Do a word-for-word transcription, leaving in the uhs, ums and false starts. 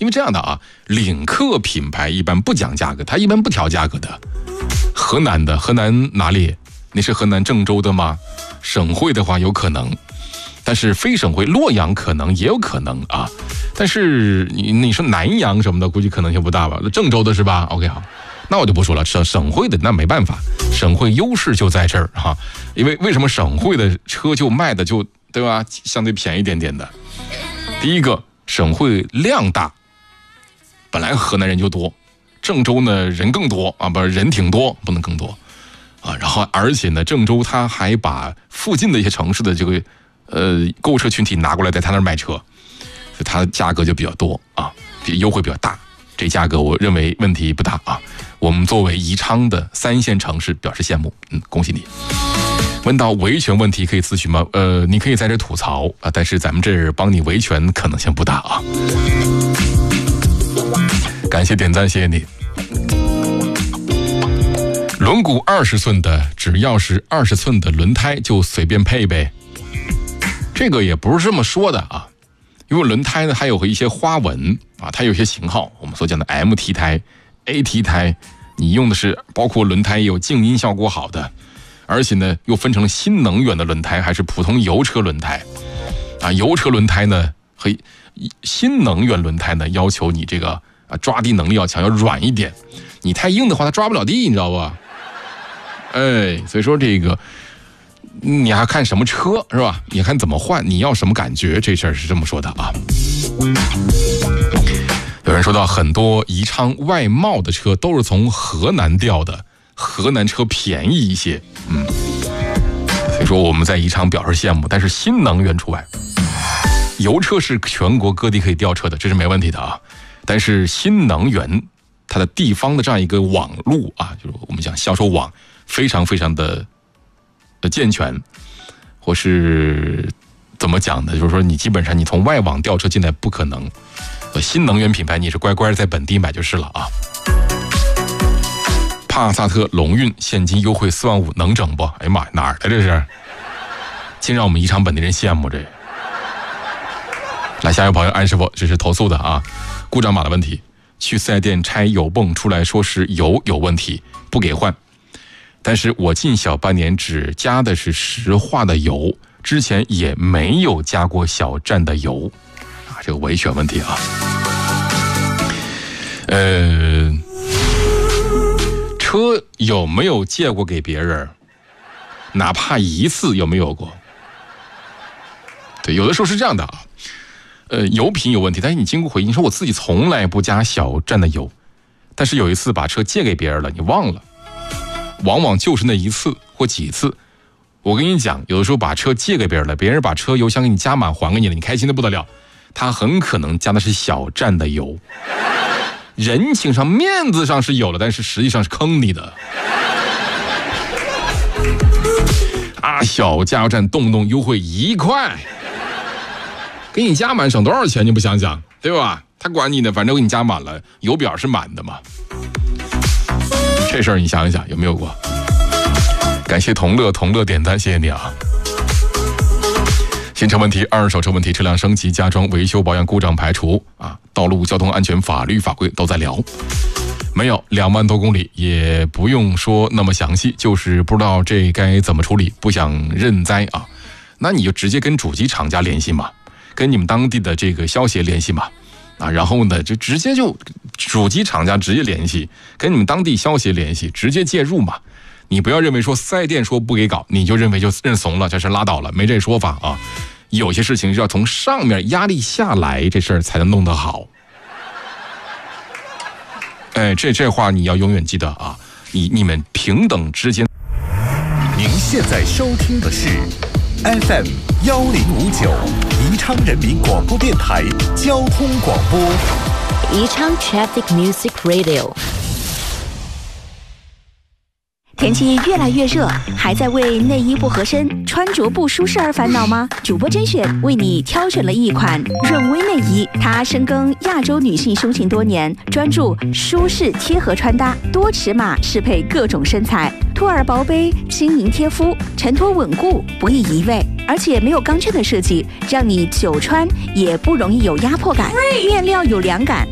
因为这样的啊，领克品牌一般不讲价格，它一般不调价格的。河南的，河南哪里？你是河南郑州的吗？省会的话有可能，但是非省会洛阳可能也有可能啊。但是你你说南阳什么的，估计可能性不大吧？郑州的是吧 ？OK 好，那我就不说了。省省会的那没办法，省会优势就在这儿哈。因为为什么省会的车就卖的就对吧，相对便宜一点点的？第一个，省会量大，本来河南人就多，郑州呢人更多啊，不是人挺多，不能更多啊。然后而且呢，郑州它还把附近的一些城市的这个呃购物车群体拿过来在他那儿卖车。所以它的价格就比较多啊，比优惠比较大，这价格我认为问题不大啊。我们作为宜昌的三线城市表示羡慕，嗯，恭喜你。问到维权问题可以咨询吗？呃，你可以在这吐槽啊，但是咱们这儿帮你维权可能性不大啊。感谢点赞，谢谢你。轮毂二十寸的，只要是二十寸的轮胎就随便配呗，这个也不是这么说的啊。因为轮胎呢，还有一些花纹啊，它有一些型号，我们所讲的 M T 胎、A T 胎，你用的是包括轮胎有静音效果好的，而且呢又分成了新能源的轮胎还是普通油车轮胎啊。油车轮胎呢和新能源轮胎呢，要求你这个啊抓地能力要强，要软一点，你太硬的话它抓不了地，你知道吧？哎，所以说这个。你还看什么车是吧？你看怎么换，你要什么感觉，这事儿是这么说的啊。有人说到很多宜昌外贸的车都是从河南调的，河南车便宜一些，嗯，所以说我们在宜昌表示羡慕，但是新能源除外。油车是全国各地可以调车的，这是没问题的啊。但是新能源它的地方的这样一个网路啊，就是我们讲销售网非常非常的健全，或是怎么讲呢？就是说你基本上你从外网调车进来不可能，新能源品牌你是乖乖在本地买就是了啊。帕萨特龙运现金优惠四万五能整不？哎呀妈，哪儿的这是？竟让我们宜昌本地人羡慕这。来，下一位朋友安师傅，这是投诉的啊，故障码的问题，去四 S 店拆油泵出来说是油有问题，不给换。但是我近小半年只加的是石化的油，之前也没有加过小站的油啊，这个维权问题啊。呃，车有没有借过给别人？哪怕一次有没有过？对，有的时候是这样的啊。呃，油品有问题，但是你经过回忆，你说我自己从来不加小站的油，但是有一次把车借给别人了，你忘了。往往就是那一次或几次，我跟你讲，有的时候把车借给别人了，别人把车油箱给你加满还给你了，你开心的不得了，他很可能加的是小站的油，人情上面子上是有了，但是实际上是坑你的啊！小加油站动不动优惠一块，给你加满省多少钱你不想想，对吧？他管你呢，反正给你加满了，油表是满的嘛。这事儿你想一想有没有过？感谢同乐同乐点赞，谢谢你啊！新车问题、二手车问题、车辆升级、加装、维修保养、故障排除啊，道路交通安全法律法规都在聊。没有两万多公里，也不用说那么详细，就是不知道这该怎么处理，不想认栽啊，那你就直接跟主机厂家联系嘛，跟你们当地的这个消协联系嘛。啊，然后呢，就直接就主机厂家直接联系，跟你们当地消协联系，直接介入嘛。你不要认为说四 S 店说不给搞，你就认为就认怂了，这事拉倒了，没这说法啊。有些事情是要从上面压力下来，这事儿才能弄得好。哎，这这话你要永远记得啊，你你们平等之间。 您现在收听的是 F M 幺零五九宜昌人民广播电台交通广播， 宜昌 Traffic Music Radio。天气越来越热，还在为内衣不合身、穿着不舒适而烦恼吗？主播甄选为你挑选了一款润薇内衣，它深耕亚洲女性胸型多年，专注舒适贴合穿搭，多尺码适配各种身材，托儿薄杯，轻盈贴肤，承托稳固，不易移位，而且没有钢圈的设计，让你久穿也不容易有压迫感，面料有凉感。